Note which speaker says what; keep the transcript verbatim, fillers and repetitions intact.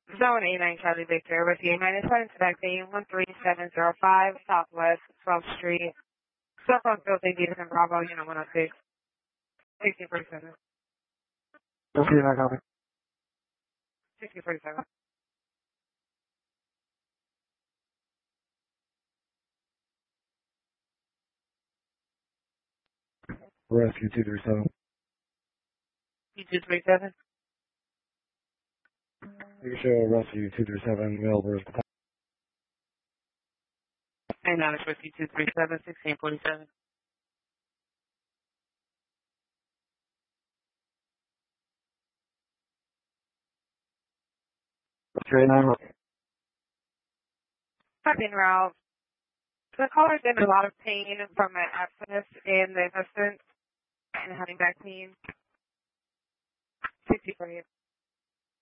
Speaker 1: Zone A nine Charlie Victor with the minus one connecting one three seven zero five Southwest twelfth Street. Cell phone field A D in Bravo, unit one oh six. sixteen forty-seven.
Speaker 2: Okay, I copy.
Speaker 1: sixteen forty-seven.
Speaker 2: Rescue two three seven.
Speaker 1: U two three seven.
Speaker 2: You can show Rescue two three seven, Melbourne.
Speaker 1: And now it's with U two three seven, sixteen forty-seven.
Speaker 2: Okay, nine.
Speaker 1: Parking route. The caller's in a lot of pain from an abscess in the intestines and having back pain. sixty forty-eight.